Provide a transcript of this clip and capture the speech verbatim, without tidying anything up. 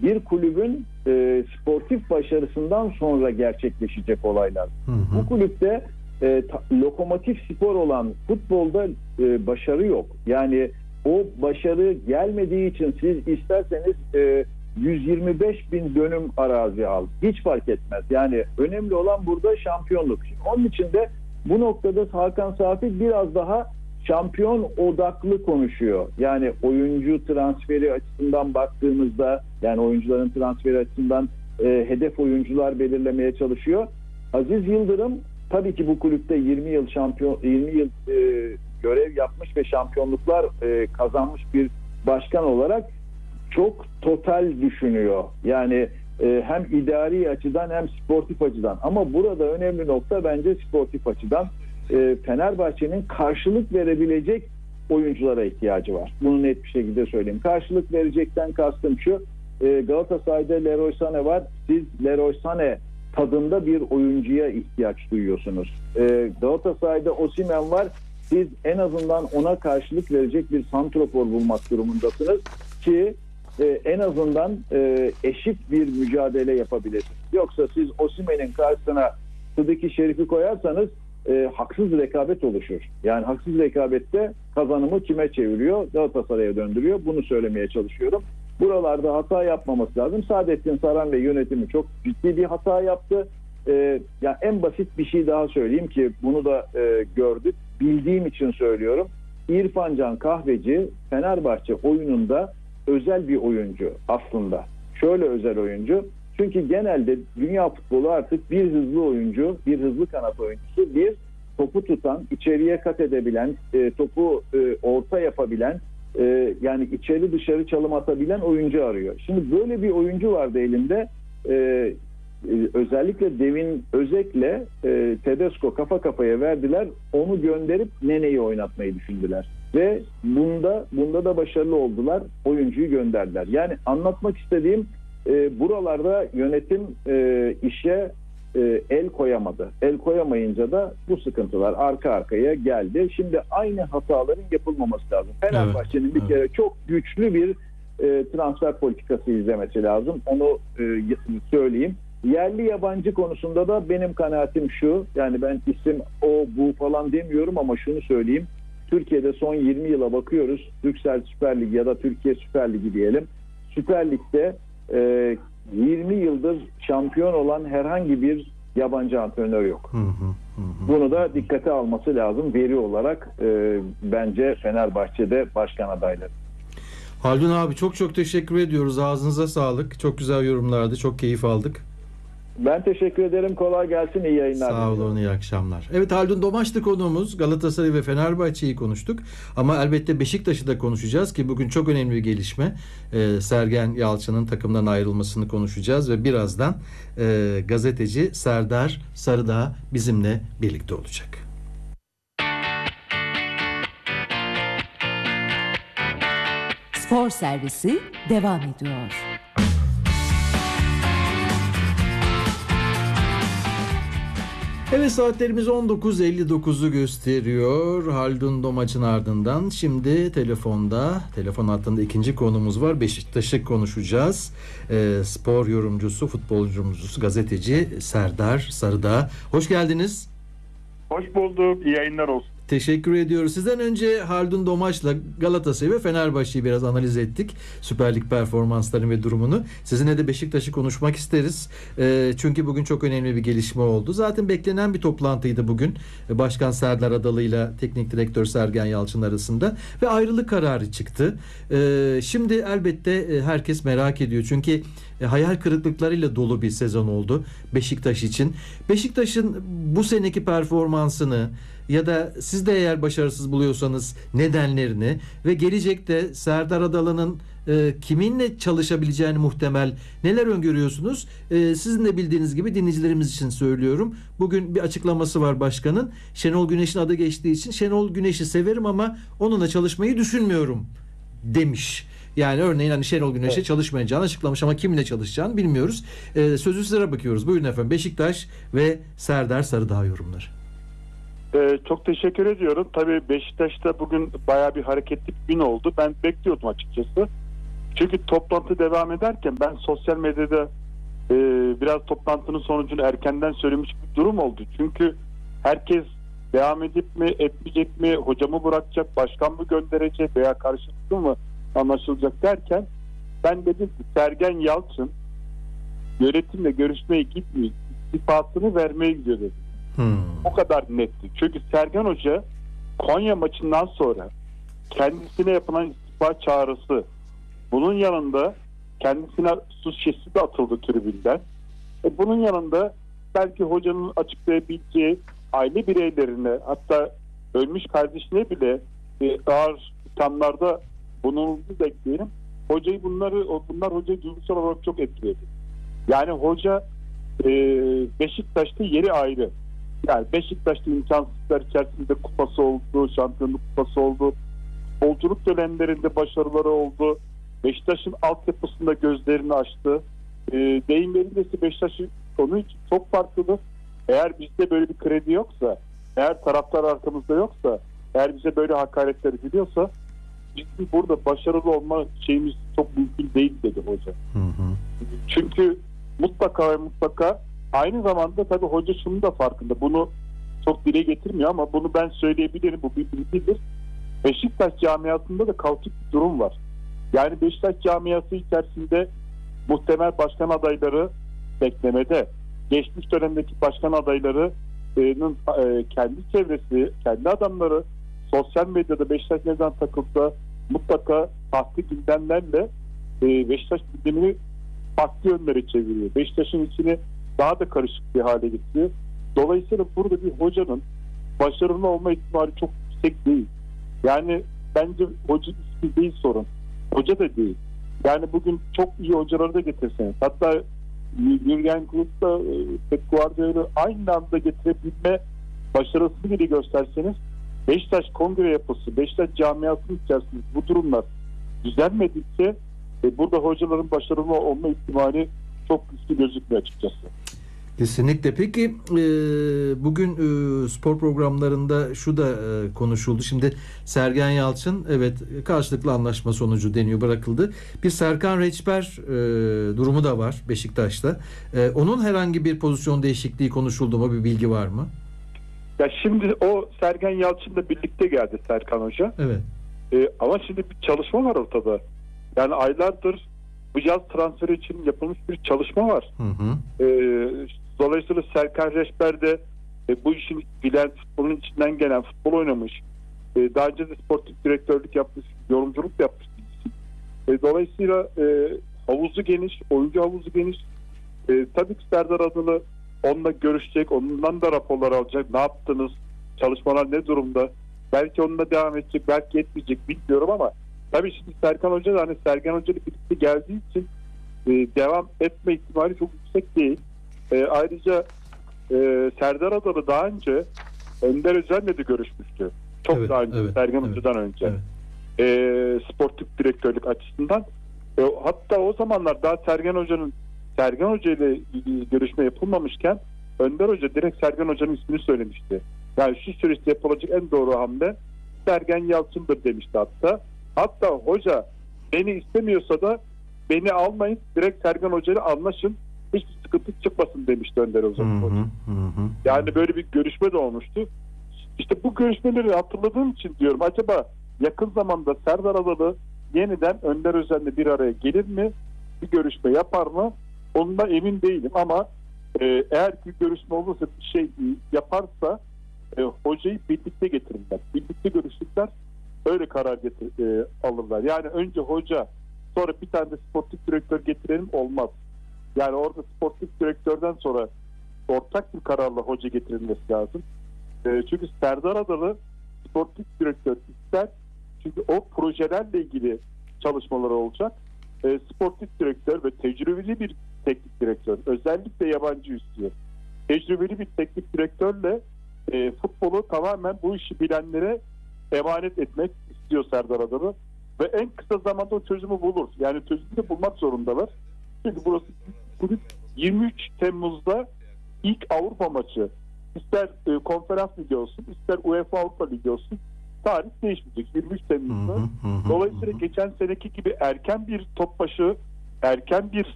bir kulübün e, sportif başarısından sonra gerçekleşecek olaylar. Hı hı. Bu kulüpte e, ta, lokomotif spor olan futbolda e, başarı yok. Yani o başarı gelmediği için siz isterseniz e, yüz yirmi beş bin dönüm arazi al. Hiç fark etmez. Yani önemli olan burada şampiyonluk. Şimdi onun için de bu noktada Hakan Safi biraz daha şampiyon odaklı konuşuyor. Yani oyuncu transferi açısından baktığımızda, yani oyuncuların transferi açısından e, hedef oyuncular belirlemeye çalışıyor. Aziz Yıldırım tabii ki bu kulüpte yirmi yıl şampiyon yirmi yıl e, görev yapmış ve şampiyonluklar e, kazanmış bir başkan olarak çok total düşünüyor. Yani e, hem idari açıdan hem sportif açıdan. Ama burada önemli nokta bence sportif açıdan. E, Fenerbahçe'nin karşılık verebilecek oyunculara ihtiyacı var. Bunu net bir şekilde söyleyeyim. Karşılık verecekten kastım şu. E, Galatasaray'da Leroy Sané var. Siz Leroy Sané tadında bir oyuncuya ihtiyaç duyuyorsunuz. E, Galatasaray'da Osimhen var. Siz en azından ona karşılık verecek bir santrafor bulmak durumundasınız ki e, en azından e, eşit bir mücadele yapabilirsiniz. Yoksa siz Osimhen'in karşısına Sıdıki Şerif'i koyarsanız e, haksız rekabet oluşur. Yani haksız rekabette kazanımı kime çeviriyor? Galatasaray'a döndürüyor. Bunu söylemeye çalışıyorum. Buralarda hata yapmaması lazım. Saadettin Saran ve yönetimi çok ciddi bir hata yaptı. Ee, yani en basit bir şey daha söyleyeyim ki bunu da e, gördük. Bildiğim için söylüyorum. İrfan Can Kahveci Fenerbahçe oyununda özel bir oyuncu aslında. Şöyle özel oyuncu. Çünkü genelde dünya futbolu artık bir hızlı oyuncu, bir hızlı kanat oyuncusu, bir topu tutan, içeriye kat edebilen, e, topu e, orta yapabilen, e, yani içeri dışarı çalım atabilen oyuncu arıyor. Şimdi böyle bir oyuncu vardı elinde. E, e, özellikle Devin Özek'le e, Tedesco kafa kafaya verdiler. Onu gönderip Nene'yi oynatmayı düşündüler. Ve bunda bunda da başarılı oldular. Oyuncuyu gönderdiler. Yani anlatmak istediğim e, buralarda yönetim e, işe e, el koyamadı. El koyamayınca da bu sıkıntılar arka arkaya geldi. Şimdi aynı hataların yapılmaması lazım. Fenerbahçe'nin evet, bir evet. kere çok güçlü bir e, transfer politikası izlemesi lazım. Onu e, söyleyeyim. Yerli yabancı konusunda da benim kanaatim şu. Yani ben isim o bu falan demiyorum ama şunu söyleyeyim. Türkiye'de son yirmi yıla bakıyoruz. Türksel Süper Ligi ya da Türkiye Süper Ligi diyelim. Süper Lig'de e, yirmi yıldır şampiyon olan herhangi bir yabancı antrenör yok. Hı hı, hı. Bunu da dikkate alması lazım veri olarak e, bence Fenerbahçe'de başkan adayları. Haldun abi çok çok teşekkür ediyoruz. Ağzınıza sağlık. Çok güzel yorumlardı. Çok keyif aldık. Ben teşekkür ederim. Kolay gelsin. İyi yayınlar. Sağ olun. İyi akşamlar. Evet, Haldun Domaç'tı konuğumuz. Galatasaray ve Fenerbahçe'yi konuştuk. Ama elbette Beşiktaş'ı da konuşacağız ki bugün çok önemli bir gelişme. Ee, Sergen Yalçın'ın takımdan ayrılmasını konuşacağız ve birazdan e, gazeteci Serdar Sarıdağ bizimle birlikte olacak. Spor servisi devam ediyor. Evet, saatlerimiz on dokuz elli dokuzu gösteriyor. Haldun Domaç'ın ardından şimdi telefonda, telefon hattında ikinci konumuz var. Beşiktaş'ı konuşacağız. E, spor yorumcusu, futbol yorumcusu, gazeteci Serdar Sarıdağ. Hoş geldiniz. Hoş bulduk. İyi yayınlar olsun. Teşekkür ediyoruz. Sizden önce Haldun Domaç'la Galatasaray ve Fenerbahçe'yi biraz analiz ettik. Süper Lig performanslarını ve durumunu. Sizinle de Beşiktaş'ı konuşmak isteriz. E, çünkü bugün çok önemli bir gelişme oldu. Zaten beklenen bir toplantıydı bugün. Başkan Serdar Adalı ile Teknik Direktör Sergen Yalçın arasında ve ayrılık kararı çıktı. E, şimdi elbette herkes merak ediyor. Çünkü e, hayal kırıklıklarıyla dolu bir sezon oldu Beşiktaş için. Beşiktaş'ın bu seneki performansını ya da siz de eğer başarısız buluyorsanız nedenlerini ve gelecekte Serdar Adalı'nın e, kiminle çalışabileceğini muhtemel neler öngörüyorsunuz? E, sizin de bildiğiniz gibi dinleyicilerimiz için söylüyorum. Bugün bir açıklaması var başkanın. Şenol Güneş'in adı geçtiği için Şenol Güneş'i severim ama onunla çalışmayı düşünmüyorum demiş. Yani örneğin hani Şenol Güneş'e evet. çalışmayacağını açıklamış ama kiminle çalışacağını bilmiyoruz. E, sözü sizlere bakıyoruz. Buyurun efendim. Beşiktaş ve Serdar Sarıdağ yorumları. Ee, çok teşekkür ediyorum. Tabii Beşiktaş'ta bugün bayağı bir hareketli bir gün oldu. Ben bekliyordum açıkçası. Çünkü toplantı devam ederken ben sosyal medyada e, biraz toplantının sonucunu erkenden söylemiş bir durum oldu. Çünkü herkes devam edip mi etmeyecek mi, hocamı bırakacak, başkan mı gönderecek veya karşılıklı mı anlaşılacak derken ben dedim ki Sergen Yalçın yönetimle görüşmeye gitmiyor, istifasını vermeye gidiyor dedim. Hmm. O kadar netti. Çünkü Sergen Hoca Konya maçından sonra kendisine yapılan istifa çağrısı, bunun yanında kendisine su şişesi de atıldı tribünden. E bunun yanında belki hocanın açıklayabileceği aile bireylerine, hatta ölmüş kardeşine bile e, ağır ithamlarda bulunulduğunu bekleyelim. Hocayı bunları, bunlar hocayı duygusal olarak çok etkiledi. Yani hoca e, Beşiktaş'ta yeri ayrı. Yani Beşiktaş'ta imkansızlıklar içerisinde kupası oldu, şampiyonluk kupası oldu. Futbolculuk dönemlerinde başarıları oldu. Beşiktaş'ın altyapısında gözlerini açtı. E, deyim verilmesi Beşiktaş'ın konu için çok farklıdır. Eğer bizde böyle bir kredi yoksa, eğer taraftar arkamızda yoksa, eğer bize böyle hakaretler ediliyorsa bizim burada başarılı olma şeyimiz çok mümkün değil dedi hoca. Hı hı. Çünkü mutlaka ve mutlaka aynı zamanda tabii hoca şunun da farkında. Bunu çok dile getirmiyor ama bunu ben söyleyebilirim. Bu bir bilgidir. Beşiktaş camiasında da kaotik bir durum var. Yani Beşiktaş camiası içerisinde muhtemel başkan adayları beklemede. Geçmiş dönemdeki başkan adaylarının kendi çevresi, kendi adamları sosyal medyada Beşiktaş neden takılsa mutlaka farklı gündemlerle Beşiktaş gündemini farklı yönlere çeviriyor. Beşiktaş'ın içini daha da karışık bir hale getiriyor. Dolayısıyla burada bir hocanın başarılı olma ihtimali çok yüksek değil. Yani bence hoca ismi değil sorun. Hoca da değil. Yani bugün çok iyi hocaları da getirseniz, hatta Jürgen Klopp'la Pep Guardiola'yı aynı anda getirebilme başarısını bile gösterseniz Beşiktaş kongre yapısı, Beşiktaş camiasının içerisinde bu durumlar düzelmedikçe e, burada hocaların başarılı olma ihtimali çok güçlü gözükmüyor açıkçası. Kesinlikle. Peki e, bugün e, spor programlarında şu da e, konuşuldu. Şimdi Sergen Yalçın evet karşılıklı anlaşma sonucu deniyor bırakıldı. Bir Serkan Reçber e, durumu da var Beşiktaş'ta. E, onun herhangi bir pozisyon değişikliği konuşuldu mu? Bir bilgi var mı? Ya şimdi o Sergen Yalçın'la birlikte geldi Serkan Hoca. Evet. E, ama şimdi bir çalışma var ortada. Yani aylardır bu yaz transferi için yapılmış bir çalışma var. Hı hı. E, dolayısıyla Serkan Reçber de e, bu işin bilen, futbolun içinden gelen, futbol oynamış. E, daha önce de sportif direktörlük yapmış, yorumculuk yapmış. E, dolayısıyla e, havuzu geniş, oyuncu havuzu geniş. E, tabii ki Serdar Adalı onunla görüşecek, ondan da raporlar alacak. Ne yaptınız? Çalışmalar ne durumda? Belki onunla devam edecek, belki etmeyecek bilmiyorum ama tabii şimdi Serkan Hoca da hani Sergen Hoca ile birlikte geldiği için e, devam etme ihtimali çok yüksek değil. E, ayrıca e, Serdar Adalı daha önce Önder Özen'le de görüşmüştü. Çok evet, daha önce, evet, Sergen evet, Hoca'dan önce. Evet. E, sportif direktörlük açısından. E, hatta o zamanlar daha Sergen Hoca'nın Sergen Hoca ile görüşme yapılmamışken Önder Hoca direkt Sergen Hoca'nın ismini söylemişti. Yani şu süreçte yapılacak en doğru hamle Sergen Yalçın'dır demişti hatta. Hatta hoca beni istemiyorsa da beni almayın, direkt Sergen Hoca ile anlaşın, hiçbir sıkıntı çıkmasın demişti Önder Hoca. Hı hı, hı. Yani böyle bir görüşme de olmuştu. İşte bu görüşmeleri hatırladığım için diyorum, acaba yakın zamanda Serdar Adalı yeniden Önder Özen'le bir araya gelir mi? Bir görüşme yapar mı? Ondan emin değilim ama e, eğer bir görüşme olursa, bir şey yaparsa e, hocayı birlikte getirirler. Birlikte görüşürler, öyle karar getir, e, alırlar. Yani önce hoca, sonra bir tane de sportif direktör getirelim olmaz. Yani orada sportif direktörden sonra ortak bir kararla hoca getirilmesi lazım. E, çünkü Serdar Adalı sportif direktör ister. Çünkü o projelerle ilgili çalışmaları olacak. E, sportif direktör ve tecrübeli bir teknik direktör, özellikle yabancı istiyor. Tecrübeli bir teknik direktörle e, futbolu tamamen bu işi bilenlere emanet etmek istiyor Serdar Adalı. Ve en kısa zamanda o çözümü bulur. Yani çözümü de bulmak zorundalar. Çünkü burası bugün yirmi üç Temmuz'da ilk Avrupa maçı. İster e, konferans ligi olsun, ister UEFA Avrupa Ligi olsun. tarih değişmeyecek. yirmi üç Temmuz'da. Dolayısıyla geçen seneki gibi erken bir top başı, erken bir